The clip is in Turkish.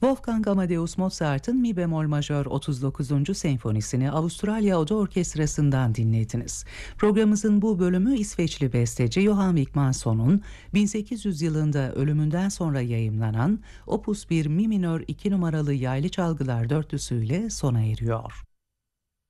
Wolfgang Amadeus Mozart'ın Mi bemol majör 39. senfonisini Avustralya Oda Orkestrası'ndan dinlediniz. Programımızın bu bölümü İsveçli besteci Johan Wickmanson'un 1800 yılında ölümünden sonra yayımlanan Opus 1 Mi minör 2 numaralı yaylı çalgılar dörtlüsüyle sona eriyor.